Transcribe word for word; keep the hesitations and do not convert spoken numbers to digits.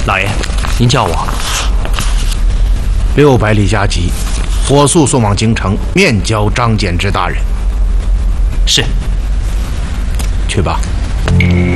老爷，您叫我。 六百里加急，火速送往京城，面交张柬之大人。 是。 去吧。